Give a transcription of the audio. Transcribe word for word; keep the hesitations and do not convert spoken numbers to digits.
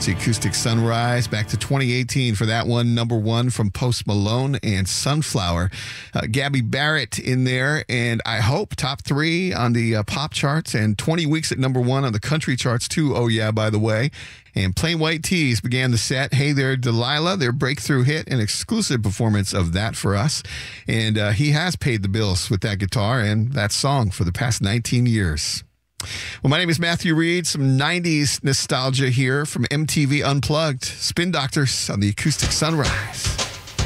It's the Acoustic Sunrise. Back to twenty eighteen for that one. Number one from Post Malone and Sunflower. Uh, Gabby Barrett in there, and I hope top three on the uh, pop charts and twenty weeks at number one on the country charts too. Oh yeah, by the way. And Plain White T's began the set. Hey There, Delilah, their breakthrough hit, an exclusive performance of that for us. And uh, he has paid the bills with that guitar and that song for the past nineteen years. Well, my name is Matthew Reed. Some nineties nostalgia here from M T V Unplugged. Spin Doctors on the Acoustic Sunrise.